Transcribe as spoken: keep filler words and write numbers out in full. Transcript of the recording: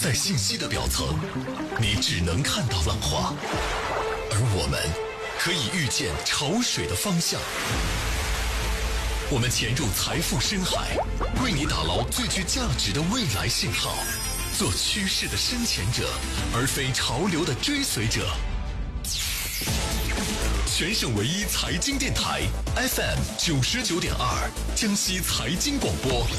在信息的表层，你只能看到浪花，而我们可以预见潮水的方向。我们潜入财富深海，为你打捞最具价值的未来信号，做趋势的深潜者，而非潮流的追随者。全省唯一财经电台 F M 九十九点二，江西财经广播，